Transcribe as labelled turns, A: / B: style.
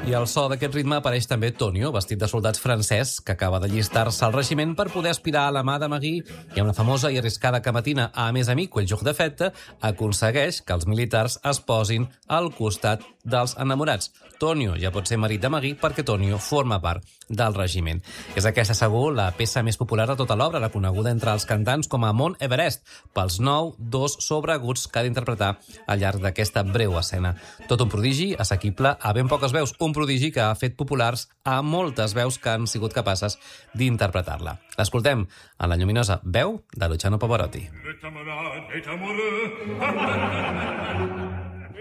A: I al so d'aquest ritme apareix també Tonio, vestit de soldat francès, que acaba d'allistar-se al regiment per poder aspirar a la mà de Magui, i amb la famosa i arriscada camatina a mes amic, quel jour de fête, aconsegueix que els militars es posin al costat dels enamorats. Tonio ja pot ser marit de Magui perquè Tonio forma part del regiment. És aquesta, segur, la peça més popular de tota l'obra, reconeguda entre els cantants com a Mont Everest, pels 9 dos sobreaguts que ha d'interpretar al llarg d'aquesta breu escena. Tot un prodigi, assequible a ben poques veus, un prodigi que ha fet populars a moltes veus que han sigut capaces d'interpretar-la. L'escoltem en la lluminosa veu de Luciano Pavarotti.